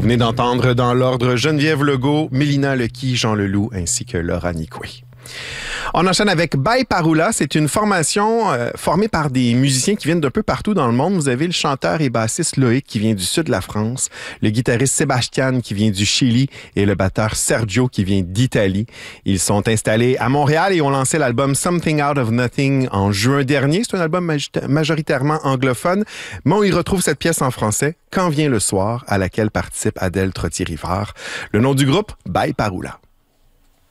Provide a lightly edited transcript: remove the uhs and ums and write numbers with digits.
venez d'entendre dans l'ordre Geneviève Legault, Mélina Lequi, Jean Leloup ainsi que Laura Nicoué. On enchaîne avec By Parula. C'est une formation formée par des musiciens qui viennent d'un peu partout dans le monde. Vous avez le chanteur et bassiste Loïc qui vient du sud de la France, le guitariste Sébastien qui vient du Chili et le batteur Sergio qui vient d'Italie. Ils sont installés à Montréal et ont lancé l'album Something Out of Nothing en juin dernier. C'est un album majoritairement anglophone, mais on y retrouve cette pièce en français, Quand vient le soir, à laquelle participe Adèle Trottier-Rivard. Le nom du groupe, By Parula.